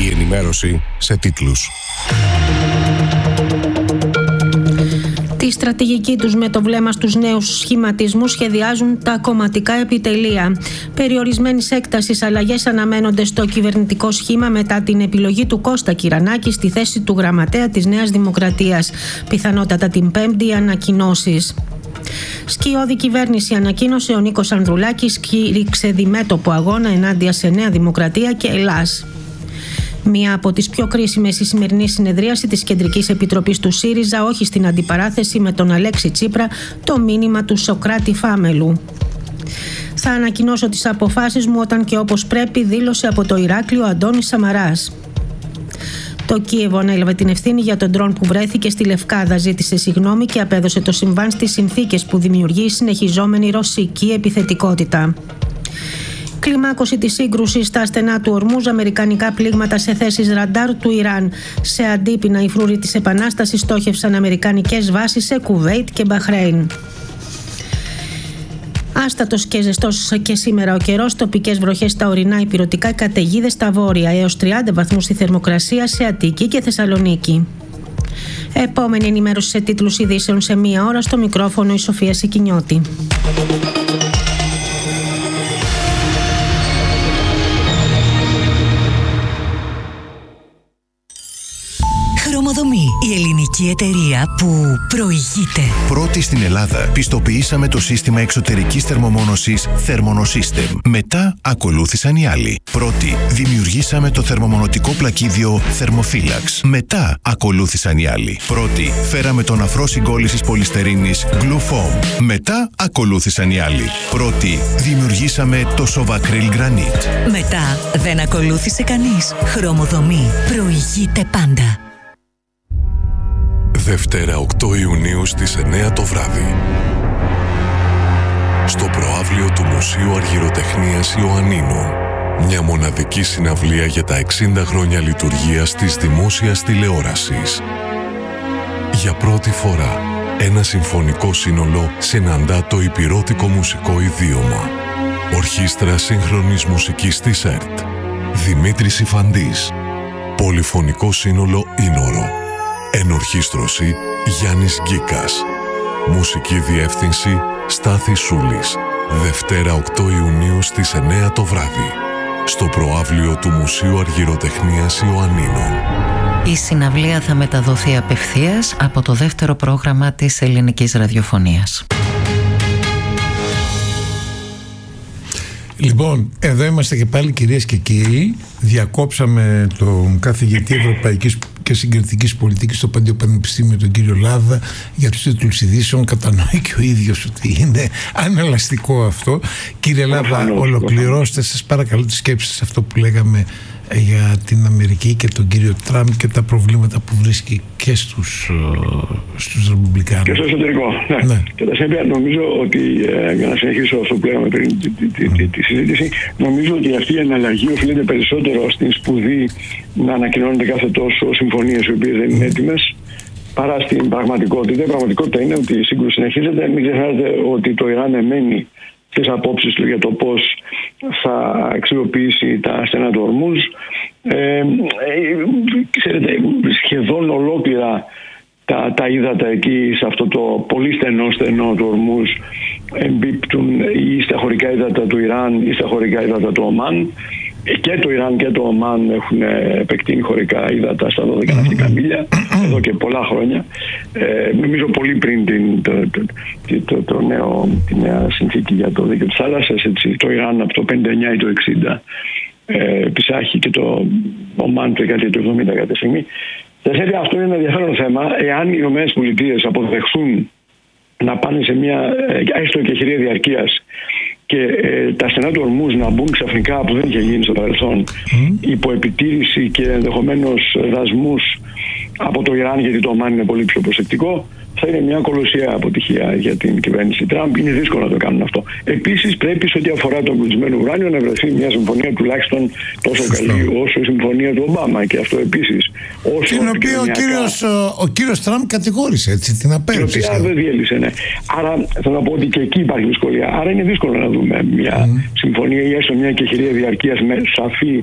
Η ενημέρωση σε τίτλους. Τη στρατηγική τους με το βλέμμα στους νέους σχηματισμούς σχεδιάζουν τα κομματικά επιτελεία. Περιορισμένης έκτασης αλλαγές αναμένονται στο κυβερνητικό σχήμα μετά την επιλογή του Κώστα Κυρανάκη στη θέση του γραμματέα της Νέας Δημοκρατίας. Πιθανότατα την Πέμπτη ανακοινώσεις. Σκιώδη κυβέρνηση ανακοίνωσε ο Νίκος Ανδρουλάκης, κήρυξε διμέτωπο αγώνα ενάντια σε Νέα Δημοκρατία και Ελλάς. Μία από τις πιο κρίσιμες η σημερινή συνεδρίαση της Κεντρικής Επιτροπής του ΣΥΡΙΖΑ, όχι στην αντιπαράθεση με τον Αλέξη Τσίπρα, το μήνυμα του Σωκράτη Φάμελου. Θα ανακοινώσω τις αποφάσεις μου όταν και όπως πρέπει, δήλωσε από το Ηράκλειο Αντώνης Σαμαράς. Το Κίεβο ανέλαβε την ευθύνη για τον ντρόν που βρέθηκε στη Λευκάδα, ζήτησε συγγνώμη και απέδωσε το συμβάν στις συνθήκες που δημιουργεί η συνεχιζόμενη ρωσική επιθετικότητα. Κλιμάκωση της σύγκρουσης στα στενά του Ορμούζ, αμερικανικά πλήγματα σε θέσεις ραντάρ του Ιράν. Σε αντίπεινα, οι φρουροί της Επανάστασης στόχευσαν αμερικανικές βάσεις σε Κουβέιτ και Μπαχρέιν. Άστατος και ζεστός και σήμερα ο καιρός, τοπικές βροχές στα ορεινά, υπηρωτικά, καταιγίδες στα βόρεια, έως 30 βαθμούς η θερμοκρασία σε Αττική και Θεσσαλονίκη. Επόμενη ενημέρωση σε τίτλους ειδήσεων σε μία ώρα, στο μικρόφωνο η Σοφία Σικινιώτη. Χρωμοδομή, η ελληνική εταιρεία που προηγείται. Πρώτη στην Ελλάδα πιστοποιήσαμε το σύστημα εξωτερικής θερμομόνωσης Thermonosystem. Μετά ακολούθησαν οι άλλοι. Πρώτη δημιουργήσαμε το θερμομονωτικό πλακίδιο Thermophilax. Μετά ακολούθησαν οι άλλοι. Πρώτη φέραμε τον αφρό συγκόλλησης πολυστερίνης Glufoam. Μετά ακολούθησαν οι άλλοι. Πρώτη δημιουργήσαμε το Sovacryl Granite. Μετά δεν ακολούθησε κανείς. Χρωμοδομή προηγείται πάντα. Δευτέρα 8 Ιουνίου στις 9 το βράδυ. Στο προαύλιο του Μουσείου Αργυροτεχνίας Ιωαννίνων. Μια μοναδική συναυλία για τα 60 χρόνια λειτουργίας της δημόσιας τηλεόρασης. Για πρώτη φορά, ένα συμφωνικό σύνολο συναντά το υπηρώτικο μουσικό ιδίωμα. Ορχήστρα σύγχρονης μουσικής της ΕΡΤ. Δημήτρης Ιφαντής. Πολυφωνικό σύνολο Ίνορο. Ενορχήστρωση Γιάννης Γκίκας. Μουσική διεύθυνση Στάθη Σούλης. Δευτέρα 8 Ιουνίου στις 9 το βράδυ. Στο προαύλιο του Μουσείου Αργυροτεχνίας Ιωαννίνων. Η συναυλία θα μεταδοθεί απευθείας από το δεύτερο πρόγραμμα της ελληνικής ραδιοφωνίας. Λοιπόν, εδώ είμαστε και πάλι, κυρίες και κύριοι. Διακόψαμε τον καθηγητή Ευρωπαϊκής και Συγκριτικής Πολιτικής στο Παντίο Πανεπιστήμιο, τον κύριο Λάδα, για τους τίτλους ειδήσεων. Κατανοεί και ο ίδιος ότι είναι ανελαστικό αυτό. Κύριε Λάδα, ολοκληρώστε σας παρακαλώ τη σκέψη σας αυτό που λέγαμε για την Αμερική και τον κύριο Τραμπ και τα προβλήματα που βρίσκει και στους Ρεπουμπλικάνους. Και στο εσωτερικό. Ναι. Κατά συνέπεια, νομίζω ότι, για να συνεχίσω αυτό που λέγαμε πριν τη συζήτηση, νομίζω ότι αυτή η εναλλαγή οφείλεται περισσότερο στην σπουδή να ανακοινώνονται κάθε τόσο συμφωνίες οι οποίες δεν είναι έτοιμες, παρά στην πραγματικότητα. Η πραγματικότητα είναι ότι η σύγκρουση συνεχίζεται. Μην ξεχνάτε ότι το Ιράν εμένει τις απόψεις του για το πώς θα αξιοποιήσει τα στενά του Ορμούζ. Ξέρετε, σχεδόν ολόκληρα τα ύδατα εκεί, σε αυτό το πολύ στενό του Ορμούζ, εμπίπτουν ή στα χωρικά ύδατα του Ιράν ή στα χωρικά ύδατα του Ομάν. Και το Ιράν και το Ομάν έχουν επεκτείνει χωρικά ύδατα στα 12 ναυτικά μίλια εδώ και πολλά χρόνια. Νομίζω πολύ πριν τη νέα συνθήκη για το δίκαιο της θάλασσας. Το Ιράν από το 59 ή το 60 πισάχει και το Ομάν το 1970 κάποια στιγμή. Αυτό είναι ένα ενδιαφέρον θέμα. Εάν οι ΗΠΑ αποδεχθούν να πάνε σε μια έστω και χειρία διαρκείας και τα στενά του Ορμούζ να μπουν ξαφνικά, που δεν είχε γίνει στο παρελθόν, υπό επιτήρηση και ενδεχομένως δασμούς από το Ιράν, γιατί το Ομάν είναι πολύ πιο προσεκτικό, θα είναι μια κολοσσιαία αποτυχία για την κυβέρνηση Τραμπ. Είναι δύσκολο να το κάνουν αυτό. Επίσης, πρέπει σε ό,τι αφορά τον κλεισμένο ουράνιο να βρεθεί μια συμφωνία τουλάχιστον τόσο καλή όσο η συμφωνία του Ομπάμα. Και αυτό επίσης. Την οποία ο κύριος Τραμπ κατηγόρησε, έτσι, την απέρριψε. Την οποία δεν διέλυσε, ναι. Άρα θέλω να πω ότι και εκεί υπάρχει δυσκολία. Άρα είναι δύσκολο να δούμε μια συμφωνία ή έστω μια κεχηρία διαρκείας με σαφή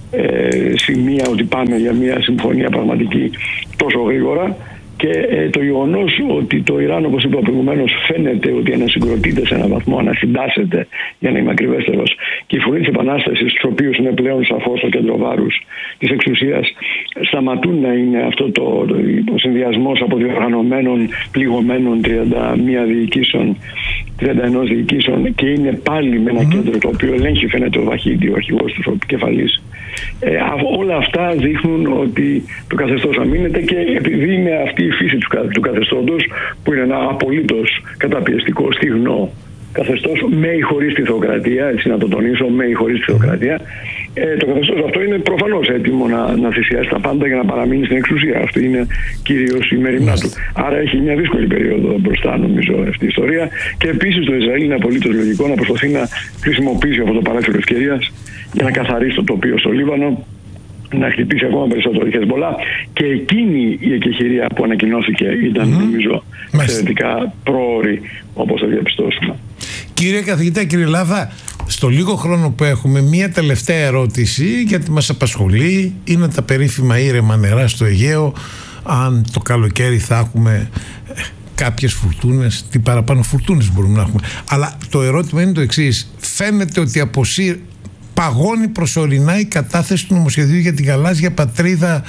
σημεία ότι πάμε για μια συμφωνία πραγματική τόσο γρήγορα. Και το γεγονός ότι το Ιράν, όπως είπα προηγουμένως, φαίνεται ότι ανασυγκροτείται σε έναν βαθμό, ανασυντάσσεται, για να είμαι ακριβέστερος, και οι φωνή της Επανάστασης, τους οποίους είναι πλέον σαφώς το κέντρο βάρους της εξουσίας, σταματούν να είναι αυτό ο συνδυασμός από διοργανωμένων πληγωμένων 31 διοικήσεων, 31 διοικήσεων, και είναι πάλι με ένα κέντρο το οποίο ελέγχει, φαίνεται, ο Βαχίδη, ο αρχηγός τους, ο επικεφαλής. Όλα αυτά δείχνουν ότι το καθεστώς αμήνεται, και επειδή είναι αυτή η φύση του καθεστώτος, που είναι ένα απολύτως καταπιεστικό, στιγνό καθεστώς, με ή χωρίς τη θεοκρατία, έτσι να το τονίσω, με ή χωρίς τη θεοκρατία, το καθεστώς αυτό είναι προφανώς έτοιμο να θυσιάσει τα πάντα για να παραμείνει στην εξουσία. Αυτή είναι κυρίως η μεριμνά του. Άρα έχει μια δύσκολη περίοδο μπροστά, νομίζω, αυτή η ιστορία. Και επίσης το Ισραήλ είναι απολύτως λογικό να προσπαθεί να χρησιμοποιήσει αυτό το παράθυρο ευκαιρίας για να καθαρίσει το τοπίο στο Λίβανο, να χτυπήσει ακόμα περισσότερο η Χεσμολά. Και εκείνη η εκεχηρία που ανακοινώθηκε ήταν, νομίζω, εξαιρετικά πρόωρη, όπως θα διαπιστώσουμε. Κύριε καθηγητά, κύριε Λάβα, στο λίγο χρόνο που έχουμε, μία τελευταία ερώτηση, γιατί μας απασχολεί. Είναι τα περίφημα ήρεμα νερά στο Αιγαίο. Αν το καλοκαίρι θα έχουμε κάποιες φουρτούνες, τι παραπάνω φουρτούνες μπορούμε να έχουμε. Αλλά το ερώτημα είναι το εξής. Φαίνεται ότι παγώνει προσωρινά η κατάθεση του νομοσχεδίου για την γαλάζια πατρίδα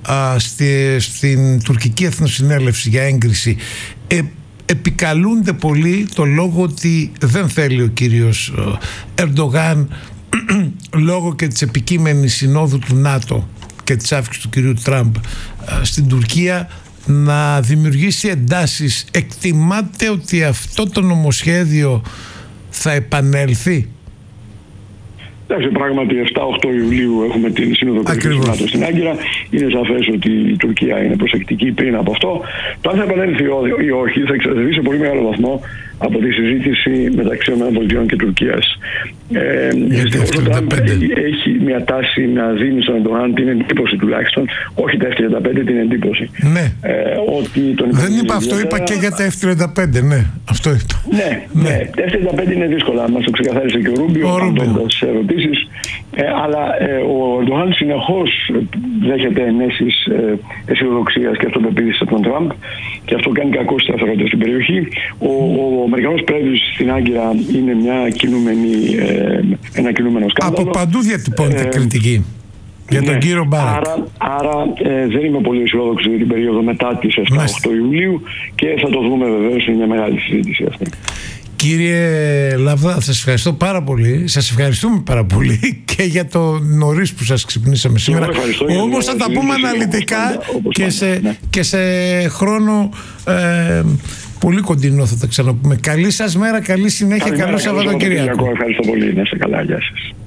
στην τουρκική εθνοσυνέλευση για έγκριση. Επικαλούνται πολύ το λόγο ότι δεν θέλει ο κύριος Ερντογάν, λόγω και της επικείμενης συνόδου του ΝΑΤΟ και της αύξησης του κυρίου Τραμπ στην Τουρκία, να δημιουργήσει εντάσεις. Εκτιμάτε ότι αυτό το νομοσχέδιο θα επανέλθει? Εντάξει, πράγματι 7-8 Ιουλίου έχουμε την Σύνοδο Κορυφής του ΝΑΤΟ στην Άγκυρα. Είναι σαφές ότι η Τουρκία είναι προσεκτική πριν από αυτό. Το αν θα επανέλθει ή όχι θα εξαρτηθεί σε πολύ μεγάλο βαθμό από τη συζήτηση μεταξύ ΗΠΑ και Τουρκίας. Δυστυχώς ο Τραμπ έχει μια τάση να δίνει στον Ερντογάν την εντύπωση, τουλάχιστον, όχι τα F-35, την εντύπωση. Ναι. Ότι τον δεν είπα αυτό, είπα και για τα F-35, ναι. Αυτό είπα. Ναι. Τα F-35 είναι δύσκολα. Μας το ξεκαθάρισε και ο Ρούμπιο, απαντώντας σε ερωτήσεις. Αλλά ο Ερντογάν συνεχώς δέχεται ενέσεις αισιοδοξίας και αυτοπεποίθησης από τον Τραμπ, και αυτό κάνει κακό στη σταθερότητα στην περιοχή. Ο Αμερικανός πρέσβης στην Άγκυρα είναι ένα κινούμενο σκάνδαλο. Από παντού διατυπώνεται κριτική για τον κύριο Μπάρακ. Άρα δεν είμαι πολύ αισιόδοξο για την περίοδο μετά τις 7-8 Ιουλίου, και θα το δούμε βεβαίως, είναι μια μεγάλη συζήτηση αυτή. Κύριε Λάβδα, σας ευχαριστώ πάρα πολύ. Σας ευχαριστούμε πάρα πολύ και για το νωρίς που σας ξυπνήσαμε σήμερα. Όμως θα τα πούμε αναλυτικά και σε χρόνο πολύ κοντινό θα τα ξαναπούμε. Καλή σας μέρα, καλή συνέχεια, καλό Σαββατοκύριακο. Ευχαριστώ πολύ. Να είστε καλά. Γεια σας.